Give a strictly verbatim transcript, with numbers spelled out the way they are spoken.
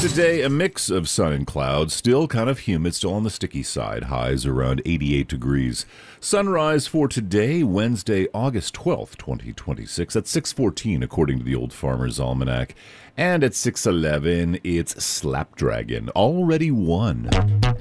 Today, a mix of sun and clouds, still kind of humid, still on the sticky side. Highs around eighty-eight degrees. Sunrise for today, Wednesday, August twelfth, twenty twenty-six, at six fourteen, according to the Old Farmer's Almanac. And at six eleven, it's Slapdragon, already won.